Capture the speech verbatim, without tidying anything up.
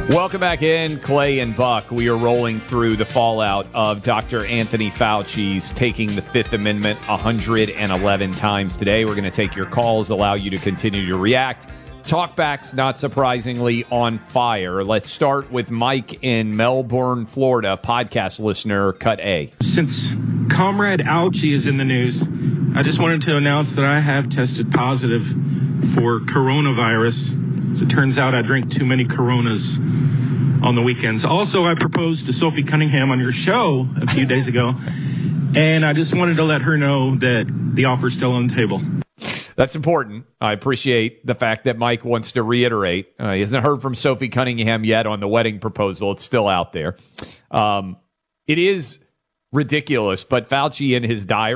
Welcome back in, Clay and Buck. We are rolling through the fallout of Doctor Anthony Fauci's taking the Fifth Amendment one hundred eleven times today. We're going to take your calls, allow you to continue to react. Talkback's, not surprisingly, on fire. Let's start with Mike in Melbourne, Florida, podcast listener, cut A. Since Comrade Ouchie is in the news, I just wanted to announce that I have tested positive for coronavirus. As it turns out, I drink too many Coronas on the weekends. Also, I proposed to Sophie Cunningham on your show a few days ago, and I just wanted to let her know that the offer's still on the table. That's important. I appreciate the fact that Mike wants to reiterate. Uh, he hasn't heard from Sophie Cunningham yet on the wedding proposal. It's still out there. Um, it is ridiculous, but Fauci in his diary